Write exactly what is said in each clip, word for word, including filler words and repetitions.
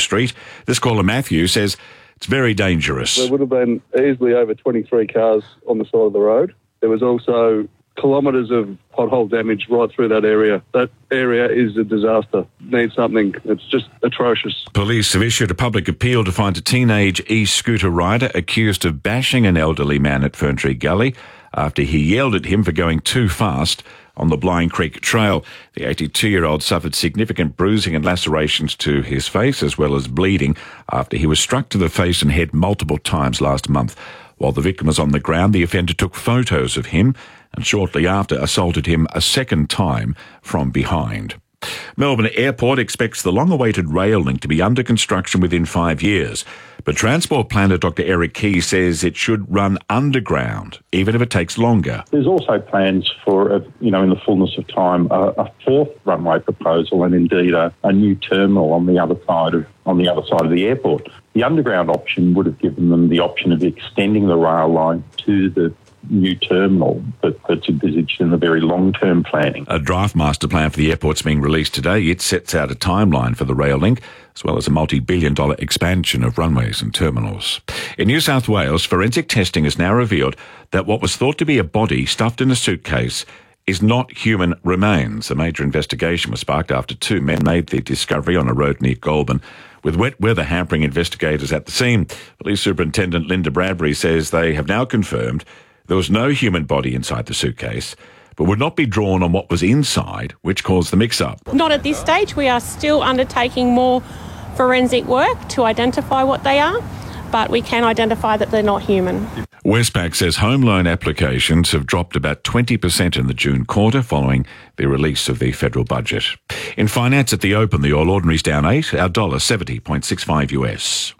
Street. This caller, Matthew, says it's very dangerous. There would have been easily over twenty-three cars on the side of the road. There was also kilometres of pothole damage right through that area. That area is a disaster. Needs something. It's just atrocious. Police have issued a public appeal to find a teenage e-scooter rider accused of bashing an elderly man at Ferntree Gully after he yelled at him for going too fast on the Blind Creek Trail. The eighty-two-year-old suffered significant bruising and lacerations to his face, as well as bleeding, after he was struck to the face and head multiple times last month. While the victim was on the ground, the offender took photos of him and shortly after assaulted him a second time from behind. Melbourne Airport expects the long-awaited rail link to be under construction within five years. But Transport Planner Doctor Eric Key says it should run underground, even if it takes longer. There's also plans for, a, you know, in the fullness of time, a, a fourth runway proposal and indeed a, a new terminal on the other side of on the other side of the airport. The underground option would have given them the option of extending the rail line to the new terminal that, that's envisaged in the very long-term planning. A draft master plan for the airport's being released today. It sets out a timeline for the rail link, as well as a multi-billion dollar expansion of runways and terminals. In New South Wales, forensic testing has now revealed that what was thought to be a body stuffed in a suitcase is not human remains. A major investigation was sparked after two men made the discovery on a road near Goulburn, with wet weather hampering investigators at the scene. Police Superintendent Linda Bradbury says they have now confirmed there was no human body inside the suitcase, but would not be drawn on what was inside, which caused the mix-up. Not at this stage. We are still undertaking more forensic work to identify what they are, but we can identify that they're not human. Westpac says home loan applications have dropped about twenty percent in the June quarter following the release of the federal budget. In finance at the open, the All Ordinary's down eight, our dollar seventy point six five U S.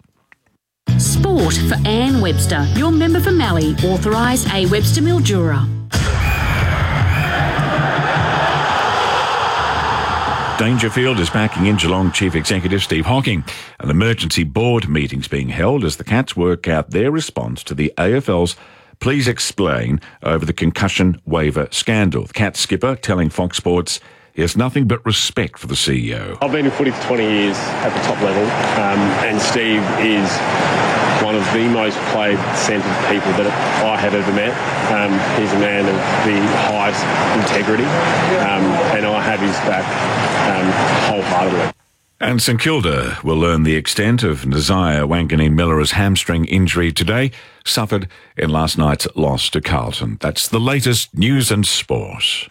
Sport for Ann Webster, your member for Mallee, authorised A Webster Mildura. Dangerfield is backing in Geelong Chief Executive Steve Hocking. An emergency board meeting's being held as the Cats work out their response to the A F L's Please Explain over the concussion waiver scandal. The Cats skipper telling Fox Sports he has nothing but respect for the C E O. I've been in footy for twenty years at the top level, um, and Steve is one of the most played centred people that I have ever met. Um, he's a man of the highest integrity, um, and I have his back um, wholeheartedly. And St Kilda will learn the extent of Nasiah Wanganeen-Miller's hamstring injury today, suffered in last night's loss to Carlton. That's the latest news and sport.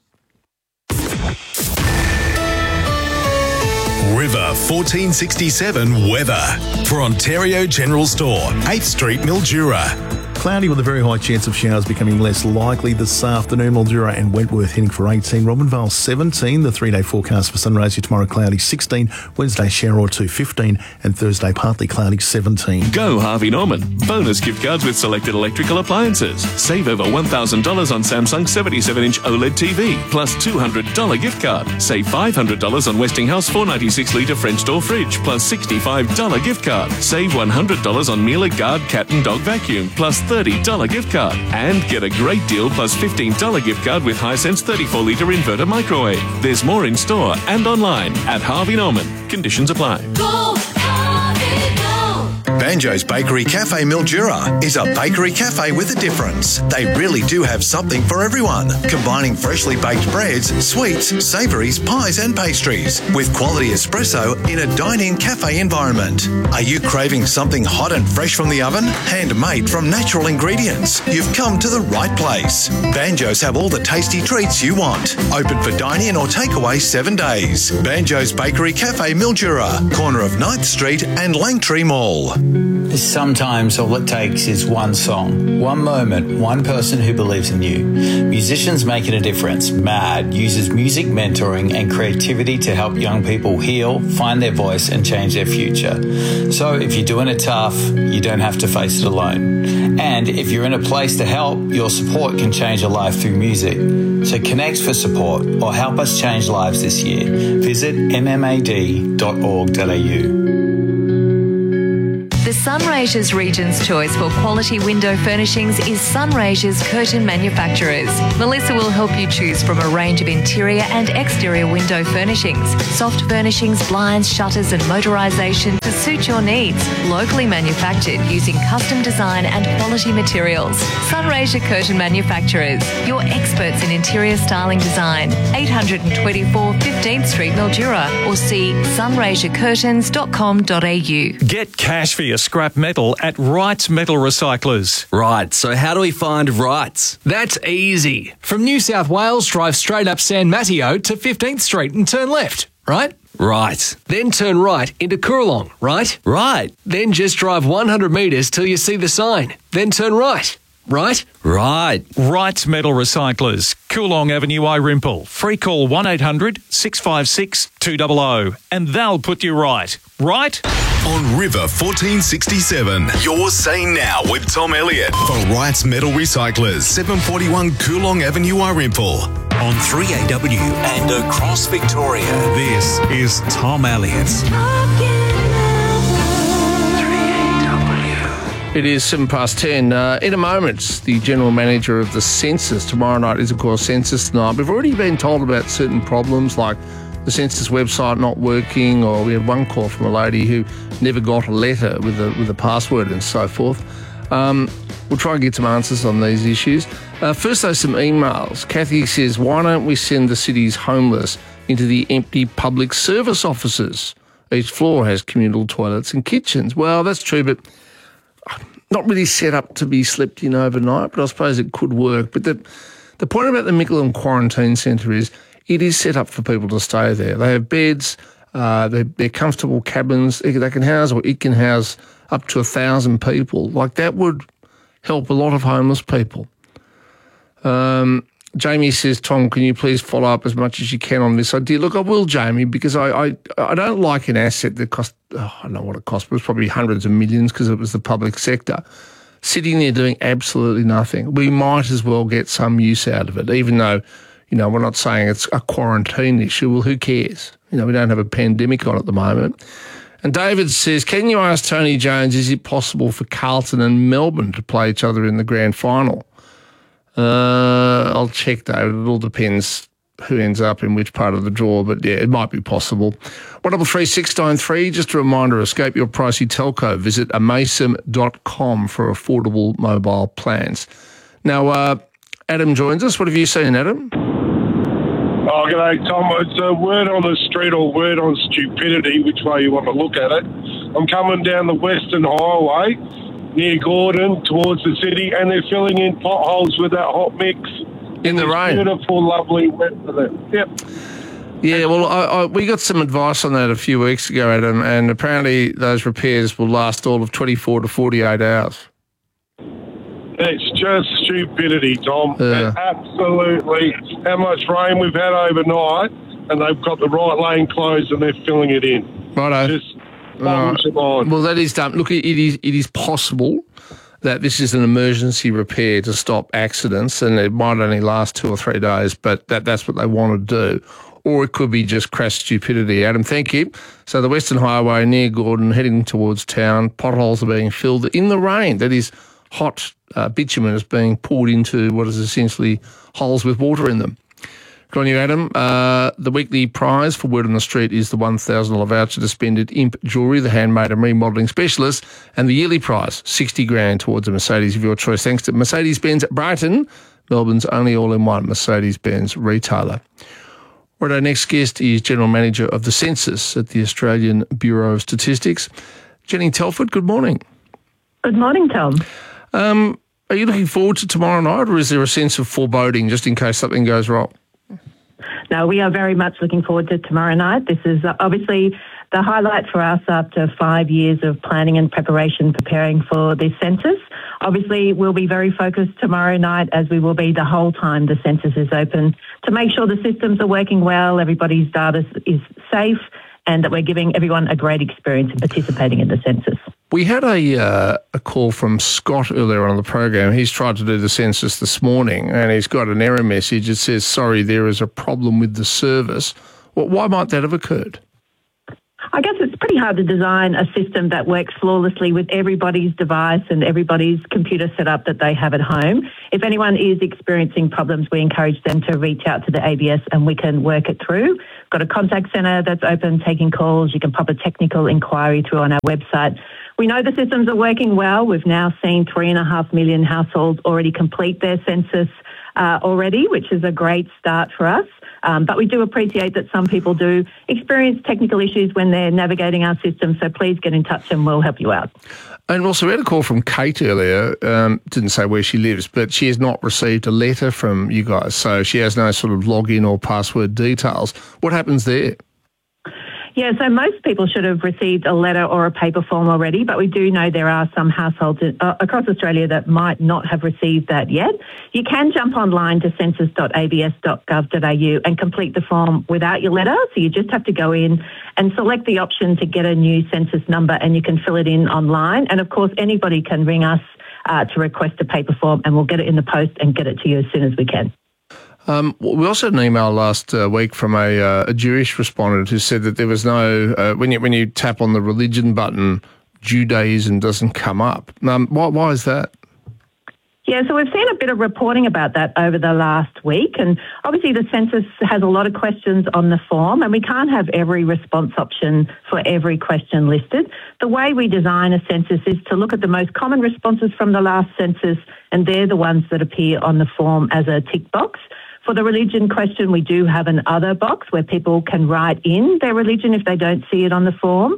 River fourteen sixty-seven weather for Ontario General Store, eighth Street, Mildura. Cloudy with a very high chance of showers becoming less likely this afternoon. Mildura and Wentworth heading for eighteen. Robinvale seventeen. The three-day forecast for sunrise here tomorrow cloudy sixteen. Wednesday shower or two fifteen. And Thursday partly cloudy seventeen. Go Harvey Norman. Bonus gift cards with selected electrical appliances. Save over one thousand dollars on Samsung seventy-seven inch OLED T V. Plus two hundred dollars gift card. Save five hundred dollars on Westinghouse four ninety-six litre French door fridge. Plus sixty-five dollars gift card. Save one hundred dollars on Miele Guard cat and dog vacuum. Plus thirty dollars gift card. And get a great deal plus fifteen dollars gift card with Hisense thirty-four litre inverter microwave. There's more in store and online at Harvey Norman. Conditions apply. Go Harvey, go! Banjo's Bakery Cafe Mildura is a bakery cafe with a difference. They really do have something for everyone, combining freshly baked breads, sweets, savouries, pies and pastries with quality espresso in a dine-in cafe environment. Are you craving something hot and fresh from the oven? Handmade from natural ingredients? You've come to the right place. Banjo's have all the tasty treats you want. Open for dine-in or takeaway seven days. Banjo's Bakery Cafe Mildura, corner of ninth Street and Langtree Mall. Sometimes all it takes is one song, one moment, one person who believes in you. Musicians Making a Difference, MAD, uses music mentoring and creativity to help young people heal, find their voice and change their future. So if you're doing it tough, you don't have to face it alone. And if you're in a place to help, your support can change a life through music. So connect for support or help us change lives this year. Visit m m a d dot org dot a u. The Sunraysia's region's choice for quality window furnishings is Sunraysia's Curtain Manufacturers. Melissa will help you choose from a range of interior and exterior window furnishings, soft furnishings, blinds, shutters and motorisation to suit your needs. Locally manufactured using custom design and quality materials. Sunraysia Curtain Manufacturers, your experts in interior styling design. eight twenty-four fifteenth Street, Mildura, or see sunraysia curtains dot com dot a u. Get cash for your scrap metal at Wrights Metal Recyclers. Right, so how do we find Wrights? That's easy. From New South Wales, drive straight up San Mateo to fifteenth Street and turn left, right? Right. Then turn right into Coorong, right? Right. Then just drive one hundred metres till you see the sign. Then turn right, right? Right. Wrights Metal Recyclers, Coorong Avenue, Irimple. Free call one eight hundred six five six two hundred and they'll put you right. Right? On River fourteen sixty-seven, you're saying now with Tom Elliott for Wrights Metal Recyclers, seven forty-one Coorong Avenue, Irimple. On three A W and across Victoria, this is Tom Elliott. It is seven past ten. Uh, in a moment, the General Manager of the Census. Tomorrow night is, of course, Census night. We've already been told about certain problems like the Census website not working, or we had one call from a lady who never got a letter with a, with a password and so forth. Um, we'll try and get some answers on these issues. Uh, first, though, some emails. Kathy says, why don't we send the city's homeless into the empty public service offices? Each floor has communal toilets and kitchens. Well, that's true, but not really set up to be slept in overnight, but I suppose it could work. But the, the point about the Mickleham Quarantine Centre is it is set up for people to stay there. They have beds, uh, they're, they're comfortable cabins. They can house, or it can house, up to a thousand people. Like, that would help a lot of homeless people. Um, Jamie says, Tom, can you please follow up as much as you can on this idea? Look, I will, Jamie, because I, I, I don't like an asset that cost, oh, I don't know what it cost, but it was probably hundreds of millions because it was the public sector, sitting there doing absolutely nothing. We might as well get some use out of it, even though, you know, we're not saying it's a quarantine issue. Well, who cares? You know, we don't have a pandemic on at the moment. And David says, can you ask Tony Jones, is it possible for Carlton and Melbourne to play each other in the grand final? Uh, I'll check, David. It all depends who ends up in which part of the draw, but yeah, it might be possible. one double three six nine three, just a reminder, escape your pricey telco. Visit amasem dot com for affordable mobile plans. Now, uh, Adam joins us. What have you seen, Adam? Oh, g'day, Tom. It's a word on the street or word on stupidity, which way you want to look at it. I'm coming down the Western Highway near Gordon towards the city, and they're filling in potholes with that hot mix. In the rain. Beautiful, lovely wet for them. Yep. Yeah, well, I, I, we got some advice on that a few weeks ago, Adam, and apparently those repairs will last all of twenty-four to forty-eight hours. It's just stupidity, Tom. Yeah. Absolutely. How much rain we've had overnight, and they've got the right lane closed and they're filling it in. Righto. Just boggles your mind. Well, that is done. Look, it is it is possible that this is an emergency repair to stop accidents, and it might only last two or three days, but that, that's what they want to do. Or it could be just crass stupidity. Adam, thank you. So the Western Highway near Gordon, heading towards town, potholes are being filled in the rain. That is hot uh, bitumen is being poured into what is essentially holes with water in them. Good on you, Adam. Uh, the weekly prize for Word on the Street is the one thousand dollars voucher to spend at Imp Jewellery, the handmade and remodelling specialist, and the yearly prize, sixty grand towards a Mercedes of your choice, thanks to Mercedes-Benz at Brighton, Melbourne's only all-in-one Mercedes-Benz retailer. Right, our next guest is General Manager of the Census at the Australian Bureau of Statistics. Jenny Telford, good morning. Good morning, Tom. Um, are you looking forward to tomorrow night, or is there a sense of foreboding just in case something goes wrong? No, we are very much looking forward to tomorrow night. This is obviously the highlight for us after five years of planning and preparation, preparing for this census. Obviously, we'll be very focused tomorrow night, as we will be the whole time the census is open, to make sure the systems are working well, everybody's data is safe, and that we're giving everyone a great experience in participating in the census. We had a uh, a call from Scott earlier on the program. He's tried to do the census this morning, and he's got an error message. It says, sorry, there is a problem with the service. Well, why might that have occurred? I guess it's pretty hard to design a system that works flawlessly with everybody's device and everybody's computer setup that they have at home. If anyone is experiencing problems, we encourage them to reach out to the A B S and we can work it through. We've got a contact centre that's open, taking calls. You can pop a technical inquiry through on our website. We know the systems are working well. We've now seen three and a half million households already complete their census uh, already, which is a great start for us. Um, but we do appreciate that some people do experience technical issues when they're navigating our system, so please get in touch and we'll help you out. And also, we had a call from Kate earlier, um, didn't say where she lives, but she has not received a letter from you guys, so she has no sort of login or password details. What happens there? Yeah, so most people should have received a letter or a paper form already, but we do know there are some households in, uh, across Australia that might not have received that yet. You can jump online to census dot a b s dot gov dot a u and complete the form without your letter. So you just have to go in and select the option to get a new census number and you can fill it in online. And of course, anybody can ring us uh, to request a paper form and we'll get it in the post and get it to you as soon as we can. Um, we also had an email last uh, week from a, uh, a Jewish respondent who said that there was no, uh, when you when you tap on the religion button, Judaism doesn't come up. Um, why, why is that? Yeah, so we've seen a bit of reporting about that over the last week, and obviously the census has a lot of questions on the form, and we can't have every response option for every question listed. The way we design a census is to look at the most common responses from the last census, and they're the ones that appear on the form as a tick box. For the religion question, we do have an other box where people can write in their religion if they don't see it on the form.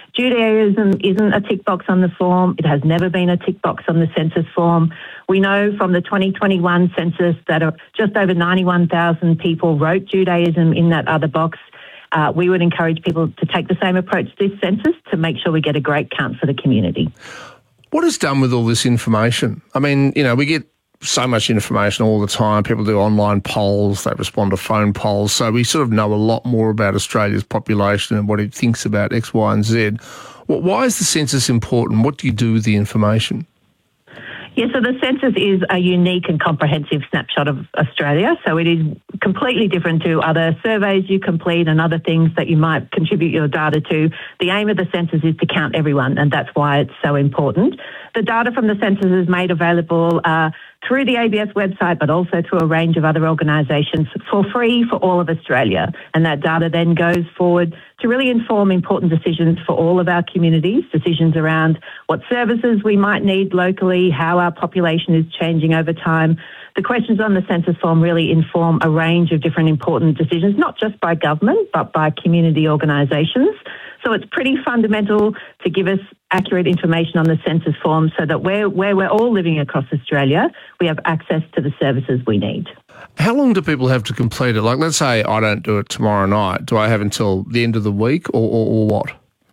Judaism isn't a tick box on the form. It has never been a tick box on the census form. We know from the twenty twenty-one census that just over ninety-one thousand people wrote Judaism in that other box. Uh, we would encourage people to take the same approach this census to make sure we get a great count for the community. What is done with all this information? I mean, you know, we get so much information all the time. People do online polls, they respond to phone polls. So we sort of know a lot more about Australia's population and what it thinks about X, Y and Z. Why is the census important? What do you do with the information? Yeah, so the census is a unique and comprehensive snapshot of Australia. So it is completely different to other surveys you complete and other things that you might contribute your data to. The aim of the census is to count everyone, and that's why it's so important. The data from the census is made available uh, through the A B S website, but also through a range of other organisations for free for all of Australia. And that data then goes forward to really inform important decisions for all of our communities, decisions around what services we might need locally, how our population is changing over time. The questions on the census form really inform a range of different important decisions, not just by government, but by community organisations. So it's pretty fundamental to give us accurate information on the census form so that where, where we're all living across Australia, we have access to the services we need. How long do people have to complete it? Like, let's say I don't do it tomorrow night. Do I have until the end of the week or, or, or what?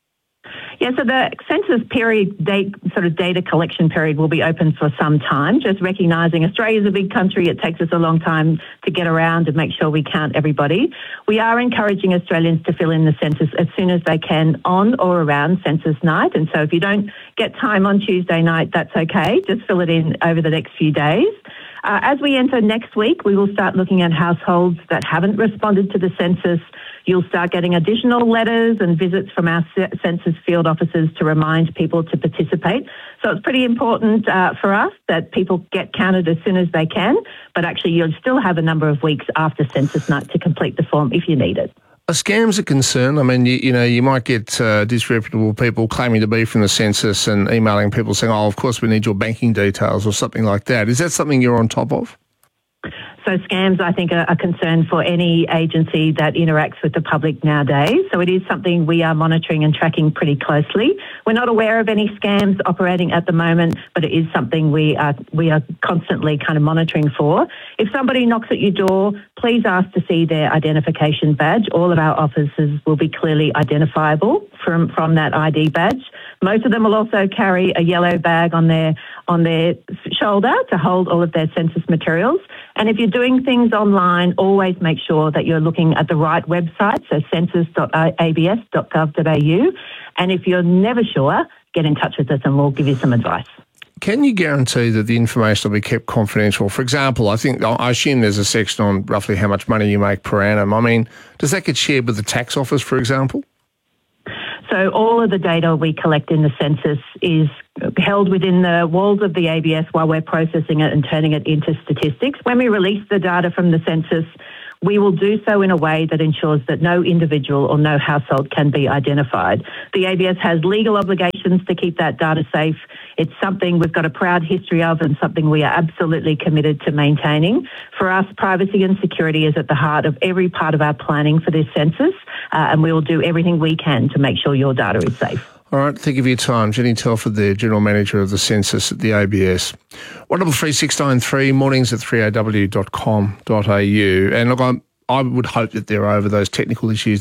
Yeah, so the census period, date, sort of data collection period will be open for some time, just recognising Australia's a big country. It takes us a long time to get around and make sure we count everybody. We are encouraging Australians to fill in the census as soon as they can on or around census night. And so if you don't get time on Tuesday night, that's okay. Just fill it in over the next few days. Uh, as we enter next week, we will start looking at households that haven't responded to the census. You'll start getting additional letters and visits from our census field officers to remind people to participate. So it's pretty important uh, for us that people get counted as soon as they can, but actually you'll still have a number of weeks after census night to complete the form if you need it. Are scams a concern? I mean, you, you know, you might get uh, disreputable people claiming to be from the census and emailing people saying, oh, of course we need your banking details or something like that. Is that something you're on top of? So scams, I think, are a concern for any agency that interacts with the public nowadays. So it is something we are monitoring and tracking pretty closely. We're not aware of any scams operating at the moment, but it is something we are we are constantly kind of monitoring for. If somebody knocks at your door, please ask to see their identification badge. All of our officers will be clearly identifiable from, from that I D badge. Most of them will also carry a yellow bag on their on their shoulder to hold all of their census materials. And if you're doing things online, always make sure that you're looking at the right website, so census dot a b s dot gov dot a u. And if you're never sure, get in touch with us and we'll give you some advice. Can you guarantee that the information will be kept confidential? For example, I think I assume there's a section on roughly how much money you make per annum. I mean, does that get shared with the tax office, for example? So all of the data we collect in the census is held within the walls of the A B S while we're processing it and turning it into statistics. When we release the data from the census, we will do so in a way that ensures that no individual or no household can be identified. The A B S has legal obligations to keep that data safe. It's something we've got a proud history of and something we are absolutely committed to maintaining. For us, privacy and security is at the heart of every part of our planning for this census, uh, and we will do everything we can to make sure your data is safe. All right, thank you for your time. Jenny Telford there, General Manager of the Census at the A B S. one double three six nine three, mornings at three a w dot com dot a u. And look, I'm, I would hope that they're over those technical issues